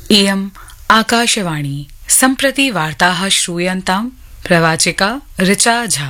इयम् आकाशवाणी सम्प्रति वार्ताः श्रूयन्ताम् प्रवाचिका ऋचा झा।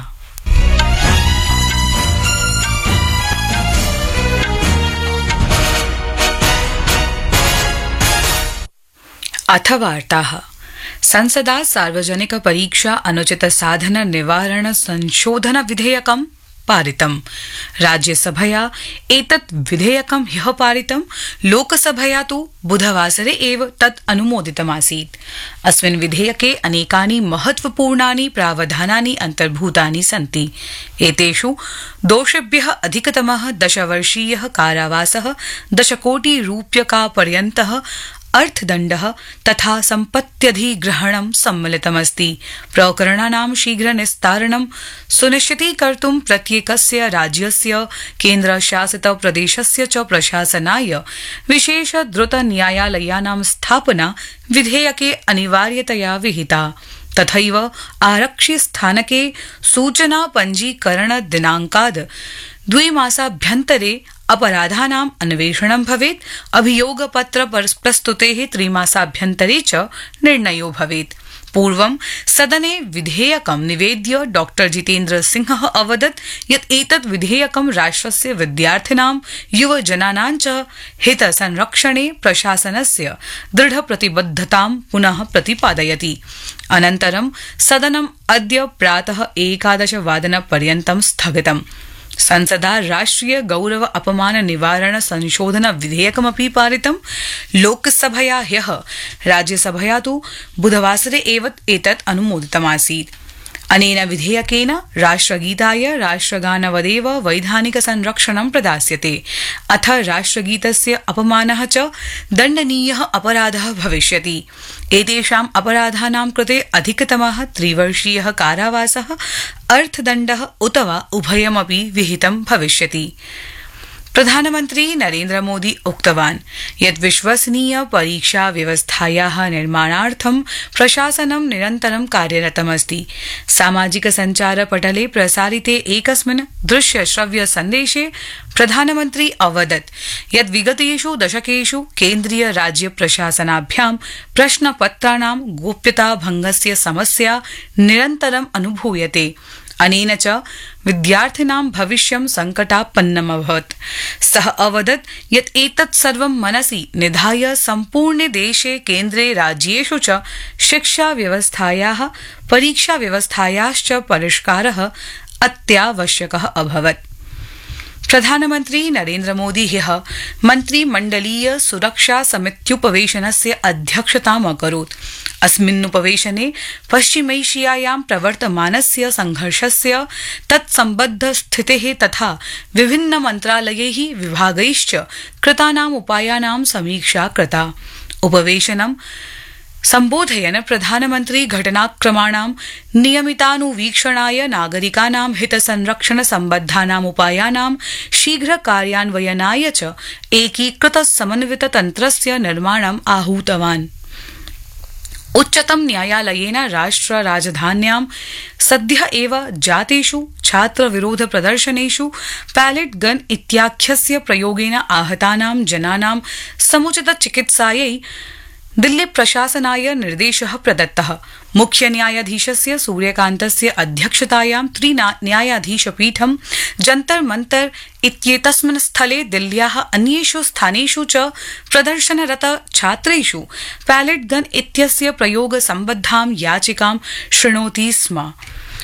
अथ वार्ताः। संसदा सार्वजनिक परीक्षा अनुचित साधन निवारण संशोधन विधेयकं पारितम्। राज्यसभया एतत् विधेयकं ह्यः पारितम्। लोकसभया तु बुधवासरे एव तत् अनुमोदितमासीत्। अस्मिन् विधेयके अनेकानि महत्वपूर्णानि प्रावधानानि अन्तर्भूतानि सन्ति। एतेषु दोषेभ्यः अधिकतमः 10 वर्षीयः कारावासः, 10 कोटि रूप्यकापर्यन्तः अर्थदण्डः तथा सम्पत्त्यधिग्रहणं सम्मिलितमस्ति। प्रकरणानां शीघ्र निस्तारणं सुनिश्चितीकर्तुं प्रत्येकस्य राज्यस्य केन्द्रशासित प्रदेशस्य च प्रशासनाय विशेष द्रुत न्यायालयानां स्थापना विधेयके अनिवार्यतया विहिता। तथैव आरक्षि स्थानके सूचना पञ्जीकरण दिनाङ्काद् 2 मासाभ्यन्तरे अपराधानाम् अन्वेषणं भवेत्। अभियोगपत्र प्रस्तुतेः 3 मासाभ्यन्तरे च निर्णयो भवेत्। पूर्वं सदने विधेयकं निवेद्य डॉ जितेन्द्र सिंहः अवदत् यत् एतत् विधेयकं राष्ट्रस्य विद्यार्थिनां युवजनानां च हितसंरक्षणे प्रशासनस्य दृढप्रतिबद्धतां पुनः प्रतिपादयति। अनन्तरं सदनम् अद्य प्रातः 11 वादनपर्यन्तं स्थगितम्। संसदा राष्ट्रिय गौरव अपमान निवारण संशोधन विधेयकमपि पारितम्। लोकसभया ह्यः, राज्यसभया तु बुधवासरे एव एतत् अनुमोदितमासीत्। अनेन विधेयकेन राष्ट्रगीताय राष्ट्रगानवदेव वैधानिक संरक्षणं प्रदास्यते। अथ राष्ट्रगीतस्य अपमानः च दण्डनीयः अपराधः भविष्यति। एतेषाम् अपराधानां कृते अधिकतमः 3 वर्षीयः कारावासः, अर्थदण्डः उत वा उभयमपि विहितं भविष्यति। प्रधानमन्त्री नरेन्द्र मोदी उक्तवान् यत् विश्वसनीय परीक्षा व्यवस्थायाः निर्माणार्थं प्रशासनं निरन्तरं कार्यरतमस्ति। सामाजिक सञ्चार पटले प्रसारिते एकस्मिन् दृश्य श्रव्य सन्देशे प्रधानमन्त्री अवदत् यत् विगतेषु दशकेषु केन्द्रीय राज्य प्रशासनाभ्यां प्रश्नपत्राणां गोप्यता भंगस्य समस्या निरन्तरम् अनुभूयते। अनेन च विद्यार्थिनां भविष्यं संकटापन्नमभवत्। सः अवदत् यत् एतत् सर्वं मनसि निधाय सम्पूर्णे देशे केन्द्रे राज्येषु च शिक्षा व्यवस्थायाः परीक्षा व्यवस्थायाश्च परिष्कारः अत्यावश्यकः अभवत्। प्रधानमन्त्री नरेन्द्र मोदी ह्यः मन्त्रिमण्डलीय सुरक्षा समित्युपवेशनस्य अध्यक्षताम् अकरोत्। अस्मिन्नुपवेशने पश्चिमैशियायां प्रवर्तमानस्य संघर्षस्य तत्सम्बद्ध स्थितेः तथा विभिन्न मन्त्रालयैः विभागैश्च कृतानाम् उपायानां समीक्षा कृता। उपवेशनं सम्बोधयन् प्रधानमन्त्री घटनाक्रमाणां नियमितानुवीक्षणाय नागरिकानां हितसंरक्षण सम्बद्धानाम् उपायानां शीघ्र कार्यान्वयनाय च एकीकृत समन्वित तन्त्रस्य निर्माणम् आहूतवान्। उच्चतम न्यायालयेन राष्ट्र राजधान्यां सद्यः एव जातेषु छात्र विरोध प्रदर्शनेषु पैलेट गन इत्याख्यस्य प्रयोगेन आहतानां जनानां समुचित चिकित्सायै दिल्ली प्रशासनाय निर्देशः प्रदत्तः। मुख्य न्यायाधीशस्य सूर्यकान्तस्य अध्यक्षतायां 3 न्यायाधीशपीठं जन्तर मंतर इत्येतस्मिन् स्थले दिल्ल्याः अन्येषु स्थानेषु च प्रदर्शनरत छात्रेषु पैलेट गन इत्यस्य प्रयोग सम्बद्धां याचिकां शृणोति स्म।